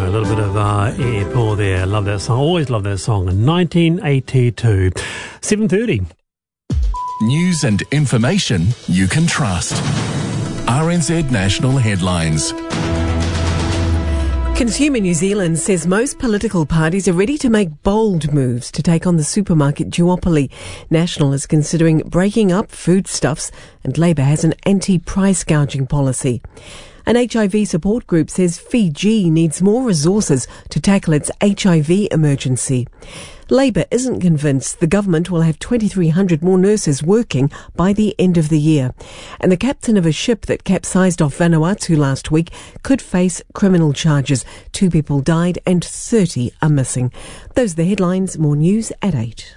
A little bit of Air Paul there. Love that song. Always love that song. 1982. 7:30. News and information you can trust. RNZ National Headlines. Consumer New Zealand says most political parties are ready to make bold moves to take on the supermarket duopoly. National is considering breaking up foodstuffs, and Labour has an anti-price gouging policy. An HIV support group says Fiji needs more resources to tackle its HIV emergency. Labour isn't convinced the government will have 2,300 more nurses working by the end of the year. And the captain of a ship that capsized off Vanuatu last week could face criminal charges. 2 people died and 30 are missing. Those are the headlines. More news at 8.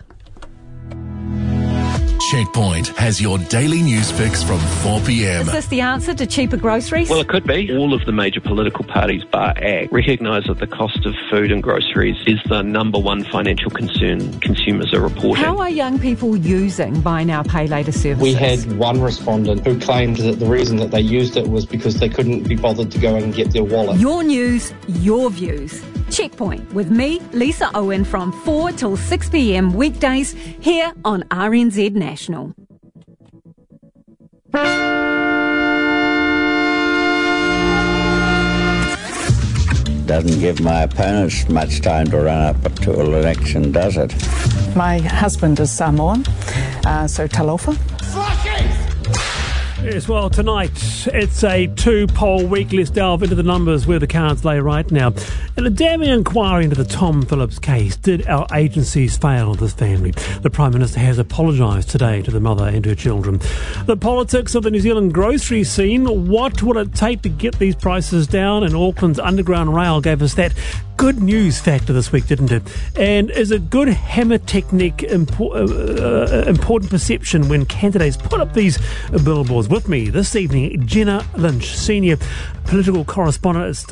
Checkpoint has your daily news fix from 4 p.m. Is this the answer to cheaper groceries? Well, it could be. All of the major political parties, bar AG, recognise that the cost of food and groceries is the number one financial concern consumers are reporting. How are young people using Buy Now, Pay Later services? We had one respondent who claimed that the reason that they used it was because they couldn't be bothered to go and get their wallet. Your news, your views. Checkpoint with me, Lisa Owen, from 4 till 6 p.m. weekdays here on RNZ National. Doesn't give my opponents much time to run up to an election, does it? My husband is Samoan, so talofa. Yes, well, tonight it's a 2-poll week. Let's delve into the numbers where the cards lay right now. In a damning inquiry into the Tom Phillips case, did our agencies fail this family? The Prime Minister has apologised today to the mother and her children. The politics of the New Zealand grocery scene. What will it take to get these prices down? And Auckland's Underground Rail gave us that good news factor this week, didn't it? And is a good hammer technique important perception when candidates put up these billboards? With me this evening, Jenna Lynch, senior political correspondent at